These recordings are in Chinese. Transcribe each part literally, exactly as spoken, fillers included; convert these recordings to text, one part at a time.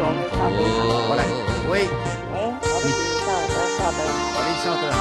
我们超你好。 我来，喂， 哎，我的稍等稍等。 我你稍等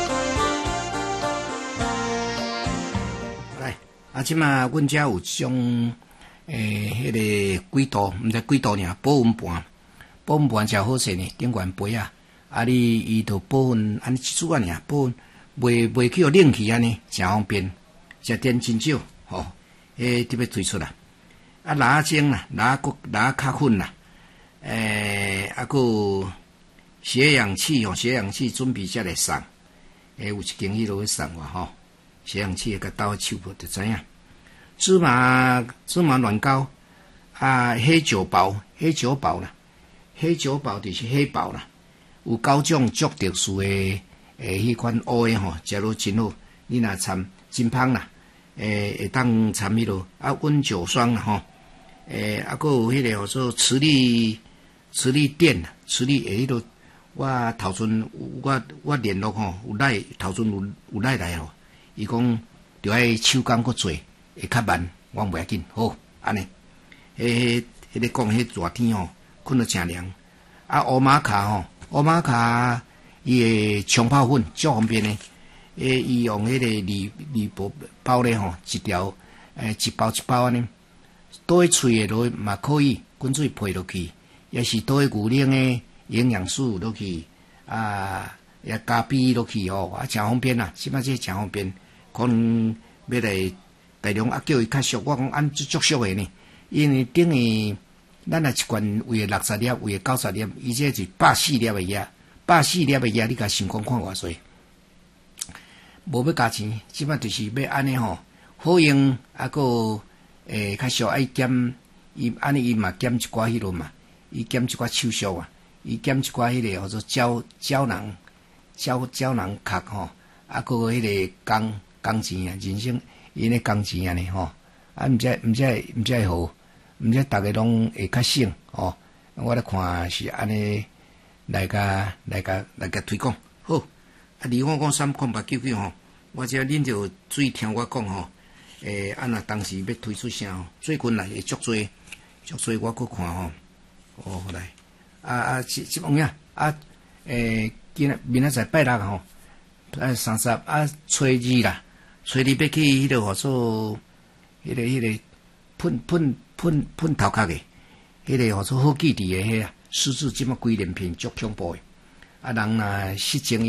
好。来，啊，即马阮遮有种诶，迄、那个几度，毋知几度尔，保温盘，保温盘真好势呢，顶悬杯啊，啊你伊就保温，安尼一组啊尔，保温，袂袂去互冷去安尼，真方便，食电真少，吼、哦，诶，特别推出啦。啊，拿精啦，拿骨拿卡粉啦，诶、啊，个血氧器哦，血氧器准备才来送，诶，有一间迄落去送我吼，血氧器甲倒手部就知影。芝麻芝麻软膏啊，黑酒包黑酒包啦，黑酒包就是黑包啦，有九种足特殊诶诶，迄款乌诶吼，食落真好，你若掺真芳啦，诶，会当掺迄落啊温酒霜啦吼。诶，啊，还有迄个叫做磁力磁力垫，磁力诶，迄落我头阵我我联络吼，有来头阵有有来来吼，伊讲着爱手工搁做，会较慢，我袂要紧，好安尼。迄迄个讲迄热天吼，困得真凉。啊，乌马卡吼，乌马卡伊诶冲泡粉足方便诶，诶，伊用迄个铝铝箔包咧吼，一条诶一包一包安尼。倒喺喙诶落嘛可以，滚水配落去，也是倒喺牛奶诶营养素落去，啊，也加比落去哦，啊，真方便啦，即摆这真方便，可能要来大量啊叫伊较俗，我讲按足足俗诶呢，因为等于咱若一罐为六十粒，为九十粒，伊这是百四粒诶药，百四粒诶药，你甲想讲看偌济，无要加钱，即摆就是要安尼吼，好用啊个。诶，较俗爱减，伊安尼伊嘛减一寡迄落嘛，伊减一寡手续啊，伊减一寡迄个叫做胶胶囊、胶胶囊壳吼，啊，个迄个工工钱啊，人生因咧工钱安尼吼，啊，毋知毋知毋知好，毋知逐个拢会较省吼，我咧看是安尼来甲来甲来甲推广好，啊，离我讲三空八九九吼，我只恁着注意听我讲吼。诶，啊若当时要推出啥吼，最近来会足多，足多我搁看吼，哦，来，啊啊，即即方面啊，诶，今仔明仔载拜六吼，啊三十啊，初二啦，初二要去迄个号做，迄个迄个喷喷喷喷头壳诶，迄个号做好记伫诶迄啊，狮子即么规连片足恐怖诶，啊人若失情。